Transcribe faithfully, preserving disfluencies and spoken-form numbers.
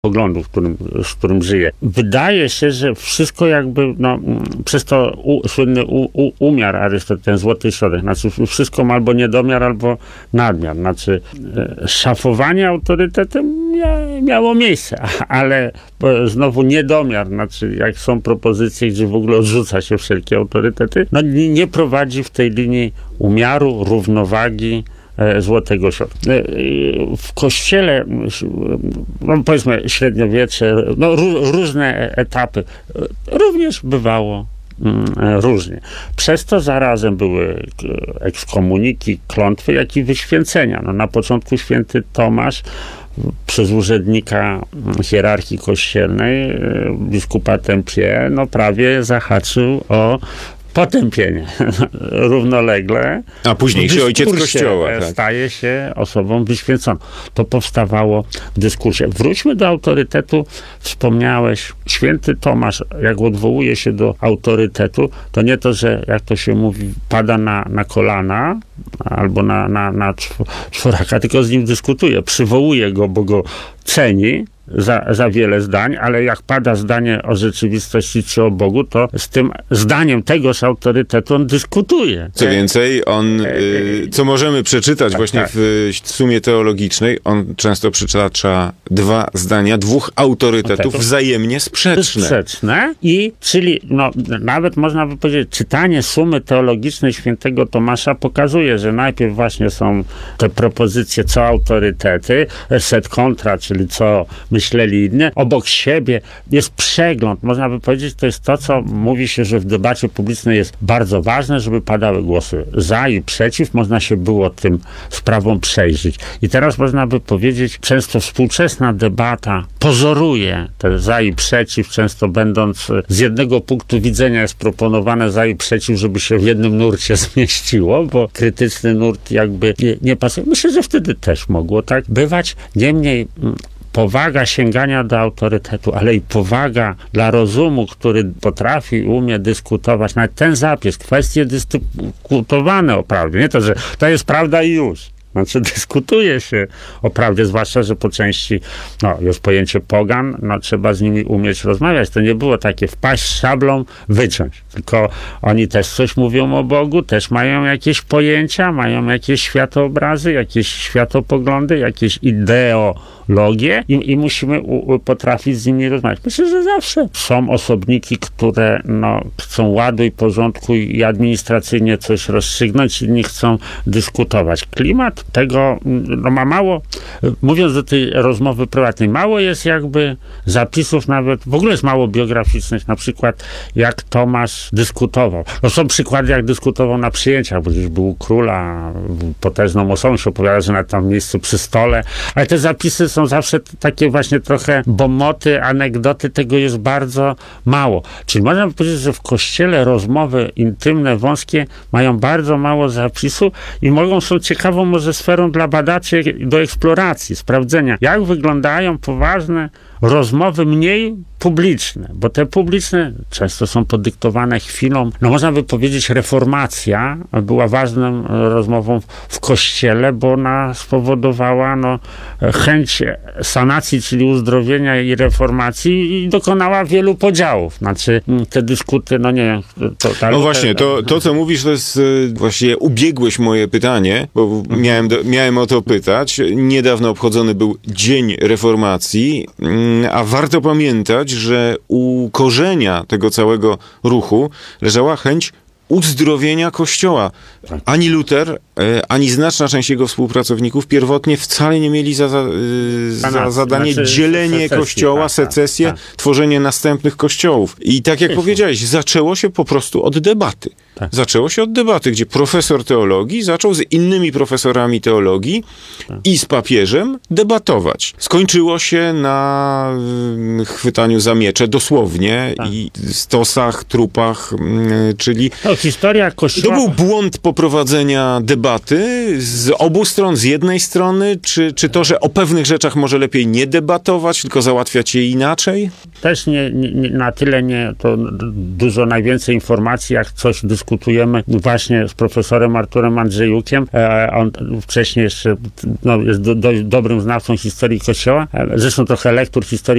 poglądu, w którym, z którym żyje. Wydaje się, że wszystko jakby, no, przez to u, słynny u, u, umiar Arystotelesa, ten złoty środek, znaczy wszystko ma albo niedomiar, albo nadmiar, znaczy e, szafowanie autorytetem mia, miało miejsce, ale bo, znowu niedomiar, znaczy jak są propozycje, gdzie w ogóle odrzuca się wszelkie autorytety, no nie, nie prowadzi w tej linii umiaru, równowagi, złotego środka. W kościele, no powiedzmy średniowiecze, no różne etapy, również bywało różnie. Przez to zarazem były ekskomuniki, klątwy, jak i wyświęcenia. No, na początku święty Tomasz przez urzędnika hierarchii kościelnej, biskupa Tempie, no prawie zahaczył o potępienie równolegle. A późniejszy ojciec Kościoła. Tak. Staje się osobą wyświęconą. To powstawało w dyskursie. Wróćmy do autorytetu. Wspomniałeś, święty Tomasz, jak odwołuje się do autorytetu, to nie to, że jak to się mówi, pada na, na kolana albo na, na, na czworaka, tylko z nim dyskutuje. Przywołuje go, bo go ceni za, za wiele zdań, ale jak pada zdanie o rzeczywistości czy o Bogu, to z tym zdaniem tegoż autorytetu on dyskutuje. Co więcej, on, y, co możemy przeczytać tak, właśnie tak. w sumie teologicznej, on często przytacza dwa zdania, dwóch autorytetów wzajemnie sprzeczne. Sprzeczne i, czyli, no, nawet można by powiedzieć, czytanie sumy teologicznej świętego Tomasza pokazuje, że najpierw właśnie są te propozycje, co autorytety, set kontra, czyli co myśleli inne. Obok siebie jest przegląd. Można by powiedzieć, to jest to, co mówi się, że w debacie publicznej jest bardzo ważne, żeby padały głosy za i przeciw. Można się było tym sprawom przejrzeć. I teraz można by powiedzieć, często współczesna debata pozoruje te za i przeciw, często będąc z jednego punktu widzenia jest proponowane za i przeciw, żeby się w jednym nurcie zmieściło, bo krytyczny nurt jakby nie, nie pasuje. Myślę, że wtedy też mogło tak bywać. Niemniej powaga sięgania do autorytetu, ale i powaga dla rozumu, który potrafi, umie dyskutować, nawet ten zapis, kwestie dyskutowane o prawdzie, nie to, że to jest prawda i już. Znaczy dyskutuje się o prawdzie, zwłaszcza, że po części, no już pojęcie pogan, no trzeba z nimi umieć rozmawiać. To nie było takie wpaść szablą, wyciąć. Tylko oni też coś mówią o Bogu, też mają jakieś pojęcia, mają jakieś światobrazy, jakieś światopoglądy, jakieś ideologie i, i musimy u, potrafić z nimi rozmawiać. Myślę, że zawsze są osobniki, które no, chcą ładu i porządku i administracyjnie coś rozstrzygnąć, inni chcą dyskutować. Klimat tego no, ma mało, mówiąc do tej rozmowy prywatnej, mało jest jakby zapisów nawet, w ogóle jest mało biograficznych, na przykład jak Tomasz dyskutował. No są przykłady, jak dyskutował na przyjęciach, bo gdzieś był u króla, potężną osobą, się opowiada, że na tam miejscu przy stole, ale te zapisy są zawsze takie właśnie trochę bomoty, anegdoty, tego jest bardzo mało. Czyli można by powiedzieć, że w kościele rozmowy intymne, wąskie mają bardzo mało zapisu i mogą są ciekawą może sferą dla badaczy do eksploracji, sprawdzenia, jak wyglądają poważne rozmowy mniej publiczne, bo te publiczne często są podyktowane chwilą, no można by powiedzieć, reformacja była ważną rozmową w kościele, bo ona spowodowała no, chęć sanacji, czyli uzdrowienia i reformacji i dokonała wielu podziałów. Znaczy te dyskuty, no nie wiem. To, to, no właśnie, to, to co mówisz, to jest właśnie ubiegłeś moje pytanie, bo miałem, do, miałem o to pytać. Niedawno obchodzony był Dzień Reformacji, a warto pamiętać, że u korzenia tego całego ruchu leżała chęć uzdrowienia Kościoła. Ani Luter, ani znaczna część jego współpracowników pierwotnie wcale nie mieli za, za, za zadanie znaczy, dzielenie secesji, Kościoła, tak, secesję, tak, tak. tworzenie następnych kościołów. I tak jak powiedziałeś, zaczęło się po prostu od debaty. Tak. Zaczęło się od debaty, gdzie profesor teologii zaczął z innymi profesorami teologii tak. i z papieżem debatować. Skończyło się na chwytaniu za miecze dosłownie tak. i stosach, trupach, czyli no, historia Kościoła... To był błąd poprowadzenia debaty z obu stron, z jednej strony, czy, czy to, że o pewnych rzeczach może lepiej nie debatować, tylko załatwiać je inaczej? Też nie, nie, na tyle nie, to dużo najwięcej informacji, jak coś dyskutujemy właśnie z profesorem Arturem Andrzejukiem. E, on wcześniej jeszcze no, jest do, do, dobrym znawcą historii Kościoła. E, zresztą trochę lektur historii